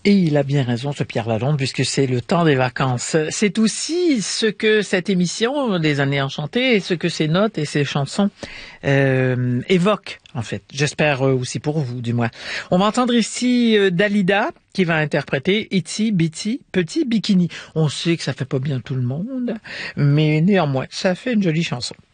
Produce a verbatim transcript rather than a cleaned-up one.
Et il a bien raison, ce Pierre Lalonde, puisque c'est le temps des vacances. C'est aussi ce que cette émission, Les Années Enchantées, et ce que ces notes et ces chansons euh, évoquent, en fait. J'espère aussi pour vous, du moins. On va entendre ici euh, Dalida, qui va interpréter Itsy Bitsy Petit Bikini. On sait que ça fait pas bien tout le monde, mais néanmoins, ça fait une jolie chanson.